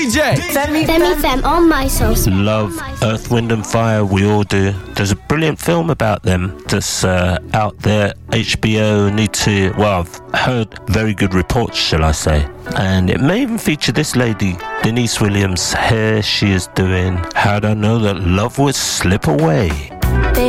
DJ Femi Fem on my social. Love Earth, Wind and Fire, we all do. There's a brilliant film about them that's out there. HBO need to, well, I've heard very good reports, shall I say. And it may even feature this lady, Denise Williams. Here she is doing How'd I Know That Love Would Slip Away.